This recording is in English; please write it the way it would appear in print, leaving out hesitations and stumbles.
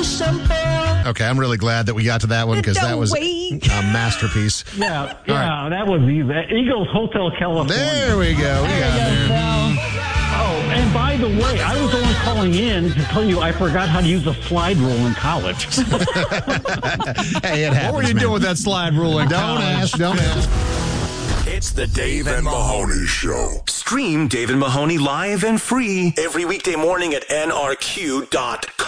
Okay, I'm really glad that we got to that one because that was a masterpiece. Yeah, that was Eagles Hotel California. There we go. We got there. Oh, and by the way, I was only calling in to tell you I forgot how to use a slide rule in college. Hey, it happens. What were you doing with that slide rule in college? Don't ask. It's the Dave and Mahoney Show. Stream Dave and Mahoney live and free every weekday morning at nrq.com.